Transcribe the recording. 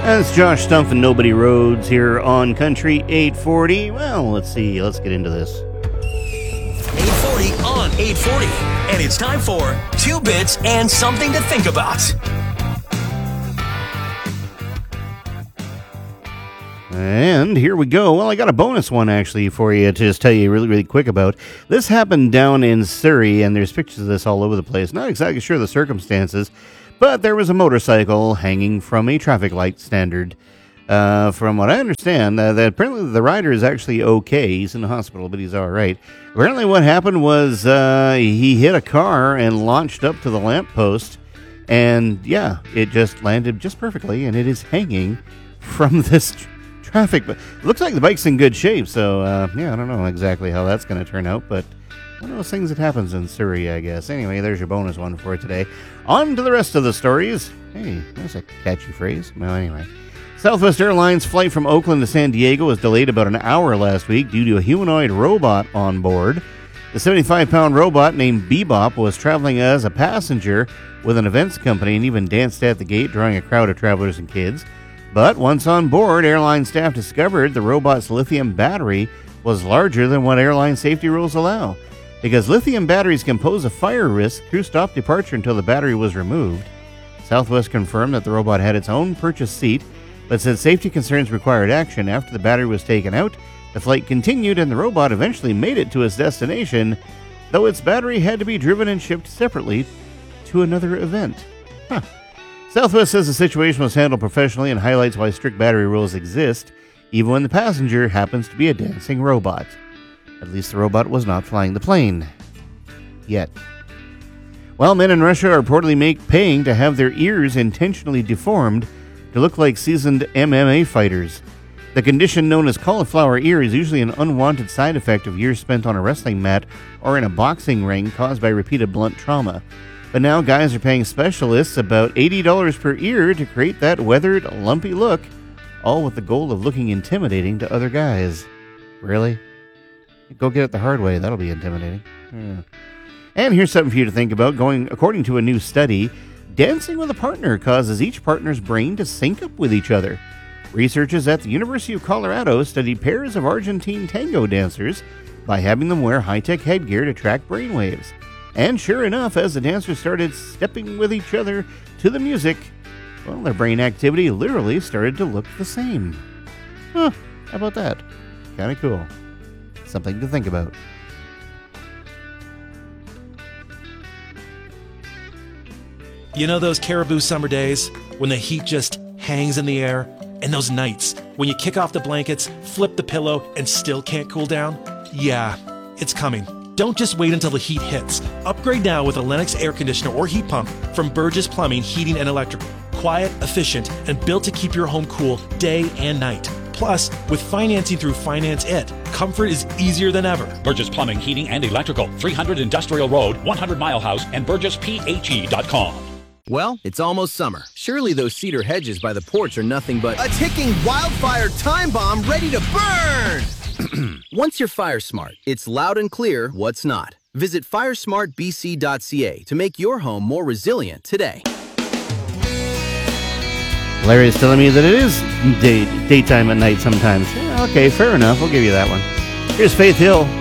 That's Josh Stumpf and Nobody Rhodes here on Country 840. Well, let's see. Let's get into this. 840 on 840. And it's time for 2 Bits and Something to Think About. And here we go. Well, I got a bonus one actually for you to just tell you really quick about. This happened down in Surrey, and there's pictures of this all over the place. Not exactly sure the circumstances, but there was a motorcycle hanging from a traffic light standard. From what I understand, that apparently the rider is actually okay. He's in the hospital, but he's all right. Apparently what happened was he hit a car and launched up to the lamppost, and yeah, it just landed just perfectly, and it is hanging from this traffic. But it looks like the bike's in good shape, so yeah, I don't know exactly how that's going to turn out, but one of those things that happens in Surrey, I guess. Anyway, there's your bonus one for today. On to the rest of the stories. Hey, that's a catchy phrase. Well, anyway. Southwest Airlines' flight from Oakland to San Diego was delayed about an hour last week due to a humanoid robot on board. The 75-pound robot named Bebop was traveling as a passenger with an events company and even danced at the gate, drawing a crowd of travelers and kids. But once on board, airline staff discovered the robot's lithium battery was larger than what airline safety rules allow. Because lithium batteries can pose a fire risk, crew stopped departure until the battery was removed. Southwest confirmed that the robot had its own purchased seat, but said safety concerns required action. After the battery was taken out, the flight continued and the robot eventually made it to its destination, though its battery had to be driven and shipped separately to another event. Southwest says the situation was handled professionally and highlights why strict battery rules exist, even when the passenger happens to be a dancing robot. At least the robot was not flying the plane. Yet. Well, men in Russia are reportedly paying to have their ears intentionally deformed to look like seasoned MMA fighters. The condition known as cauliflower ear is usually an unwanted side effect of years spent on a wrestling mat or in a boxing ring caused by repeated blunt trauma. But now guys are paying specialists about $80 per ear to create that weathered, lumpy look, all with the goal of looking intimidating to other guys. Really? Go get it the hard way. That'll be intimidating. And here's something for you to think about. According to a new study, dancing with a partner causes each partner's brain to sync up with each other. Researchers at the University of Colorado studied pairs of Argentine tango dancers by having them wear high-tech headgear to track brainwaves. And sure enough, as the dancers started stepping with each other to the music, well, their brain activity literally started to look the same. How about that? Kind of cool. Something to think about. You know those Caribou summer days when the heat just hangs in the air? And those nights when you kick off the blankets, flip the pillow, and still can't cool down? Yeah, it's coming. Don't just wait until the heat hits. Upgrade now with a Lennox air conditioner or heat pump from Burgess Plumbing, Heating, and Electrical. Quiet, efficient, and built to keep your home cool day and night. Plus, with financing through Finance It, comfort is easier than ever. Burgess Plumbing, Heating, and Electrical, 300 Industrial Road, 100 Mile House, and BurgessPHE.com. Well, it's almost summer. Surely those cedar hedges by the porch are nothing but a ticking wildfire time bomb ready to burn! Once you're fire smart, it's loud and clear what's not. Visit firesmartbc.ca to make your home more resilient today. Larry is telling me that it is daytime at night sometimes. Yeah, okay, fair enough. We'll give you that one. Here's Faith Hill.